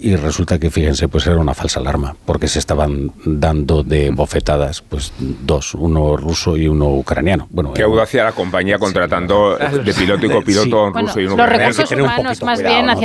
y resulta que, fíjense, pues era una falsa alarma, porque se estaban dando de bofetadas, pues dos, uno ruso y uno ucraniano. Bueno, ¿qué audacia la compañía contratando de piloto y copiloto a un ruso y un Los ucraniano? recursos humanos, más bien,